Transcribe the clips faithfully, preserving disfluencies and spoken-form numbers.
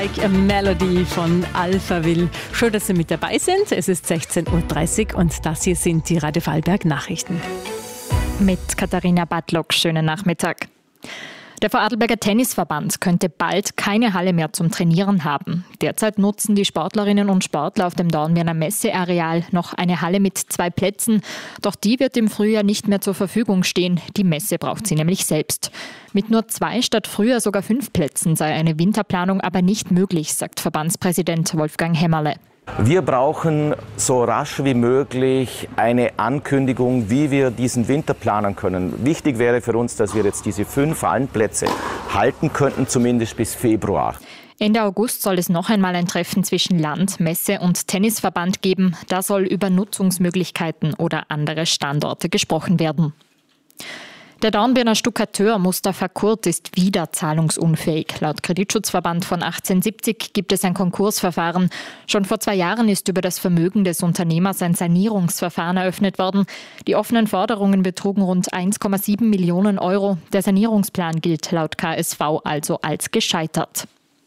Like a Melody von Alphaville. Schön, dass Sie mit dabei sind. Es ist sechzehn Uhr dreißig und das hier sind die Radio Vorarlberg Nachrichten. Mit Katharina Badlock, schönen Nachmittag. Der Vorarlberger Tennisverband könnte bald keine Halle mehr zum Trainieren haben. Derzeit nutzen die Sportlerinnen und Sportler auf dem Dornbirner Messeareal noch eine Halle mit zwei Plätzen. Doch die wird im Frühjahr nicht mehr zur Verfügung stehen. Die Messe braucht sie nämlich selbst. Mit nur zwei statt früher sogar fünf Plätzen sei eine Winterplanung aber nicht möglich, sagt Verbandspräsident Wolfgang Hämmerle. Wir brauchen so rasch wie möglich eine Ankündigung, wie wir diesen Winter planen können. Wichtig wäre für uns, dass wir jetzt diese fünf Hallenplätze halten könnten, zumindest bis Februar. Ende August soll es noch einmal ein Treffen zwischen Land, Messe und Tennisverband geben. Da soll über Nutzungsmöglichkeiten oder andere Standorte gesprochen werden. Der Dornbirner Stuckateur Mustafa Kurt ist wieder zahlungsunfähig. Laut Kreditschutzverband von achtzehnhundertsiebzig gibt es ein Konkursverfahren. Schon vor zwei Jahren ist über das Vermögen des Unternehmers ein Sanierungsverfahren eröffnet worden. Die offenen Forderungen betrugen rund eins Komma sieben Millionen Euro. Der Sanierungsplan gilt laut K S V also als gescheitert.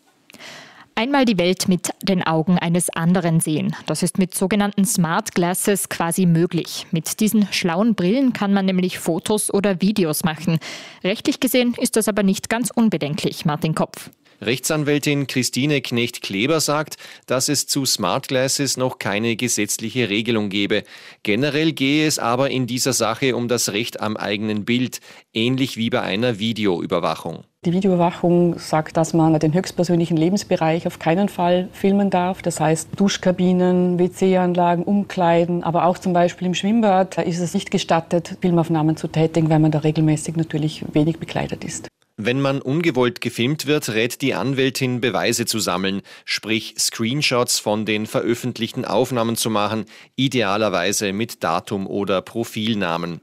Einmal die Welt mit den Augen eines anderen sehen. Das ist mit sogenannten Smart Glasses quasi möglich. Mit diesen schlauen Brillen kann man nämlich Fotos oder Videos machen. Rechtlich gesehen ist das aber nicht ganz unbedenklich, Martin Kopf. Rechtsanwältin Christine Knecht-Kleber sagt, dass es zu Smart Glasses noch keine gesetzliche Regelung gebe. Generell gehe es aber in dieser Sache um das Recht am eigenen Bild, ähnlich wie bei einer Videoüberwachung. Die Videoüberwachung sagt, dass man den höchstpersönlichen Lebensbereich auf keinen Fall filmen darf. Das heißt Duschkabinen, W C-Anlagen, Umkleiden, aber auch zum Beispiel im Schwimmbad ist es nicht gestattet, Filmaufnahmen zu tätigen, weil man da regelmäßig natürlich wenig bekleidet ist. Wenn man ungewollt gefilmt wird, rät die Anwältin, Beweise zu sammeln, sprich Screenshots von den veröffentlichten Aufnahmen zu machen, idealerweise mit Datum oder Profilnamen.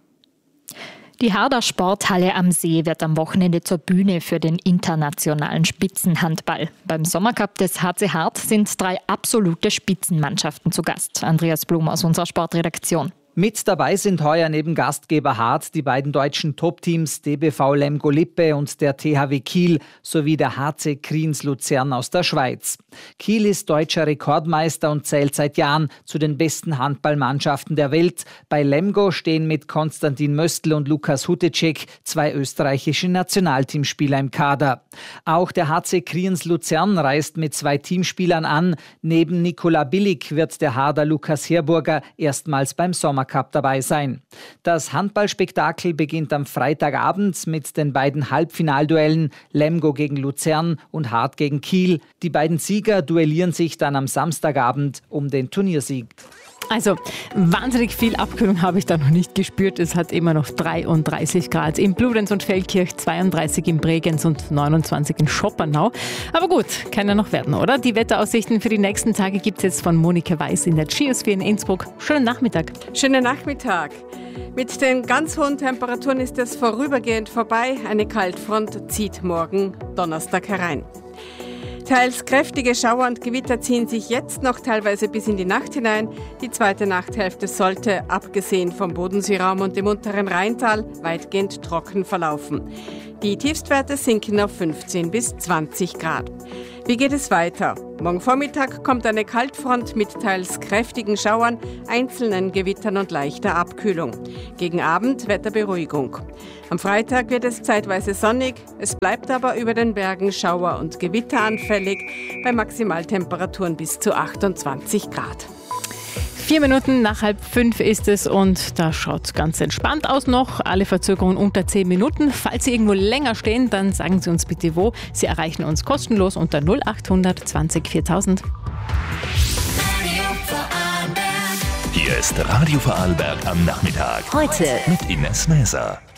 Die Harder Sporthalle am See wird am Wochenende zur Bühne für den internationalen Spitzenhandball. Beim Sommercup des H C Hart sind drei absolute Spitzenmannschaften zu Gast. Andreas Blum aus unserer Sportredaktion. Mit dabei sind heuer neben Gastgeber Hart die beiden deutschen Top-Teams D B V Lemgo-Lippe und der T H W Kiel sowie der H C Kriens Luzern aus der Schweiz. Kiel ist deutscher Rekordmeister und zählt seit Jahren zu den besten Handballmannschaften der Welt. Bei Lemgo stehen mit Konstantin Möstl und Lukas Hutecek zwei österreichische Nationalteamspieler im Kader. Auch der H C Kriens Luzern reist mit zwei Teamspielern an. Neben Nikola Billig wird der Harder Lukas Herburger erstmals beim Sommer Cup dabei sein. Das Handballspektakel beginnt am Freitagabend mit den beiden Halbfinalduellen Lemgo gegen Luzern und Hart gegen Kiel. Die beiden Sieger duellieren sich dann am Samstagabend um den Turniersieg. Also wahnsinnig viel Abkühlung habe ich da noch nicht gespürt. Es hat immer noch dreiunddreißig Grad in Bludenz und Feldkirch, zweiunddreißig in Bregenz und neunundzwanzig in Schoppernau. Aber gut, kann ja noch werden, oder? Die Wetteraussichten für die nächsten Tage gibt es jetzt von Monika Weiß in der Geosphere in Innsbruck. Schönen Nachmittag. Schönen Nachmittag. Mit den ganz hohen Temperaturen ist es vorübergehend vorbei. Eine Kaltfront zieht morgen Donnerstag herein. Teils kräftige Schauer und Gewitter ziehen sich jetzt noch teilweise bis in die Nacht hinein. Die zweite Nachthälfte sollte, abgesehen vom Bodenseeraum und dem unteren Rheintal, weitgehend trocken verlaufen. Die Tiefstwerte sinken auf fünfzehn bis zwanzig Grad. Wie geht es weiter? Morgen Vormittag kommt eine Kaltfront mit teils kräftigen Schauern, einzelnen Gewittern und leichter Abkühlung. Gegen Abend Wetterberuhigung. Am Freitag wird es zeitweise sonnig, es bleibt aber über den Bergen Schauer- und Gewitter anfällig, bei Maximaltemperaturen bis zu achtundzwanzig Grad. Vier Minuten nach halb fünf ist es und da schaut es ganz entspannt aus noch. Alle Verzögerungen unter zehn Minuten. Falls Sie irgendwo länger stehen, dann sagen Sie uns bitte wo. Sie erreichen uns kostenlos unter null achthundert zwanzig viertausend. Hier ist Radio Vorarlberg am Nachmittag. Heute mit Ines Mäser.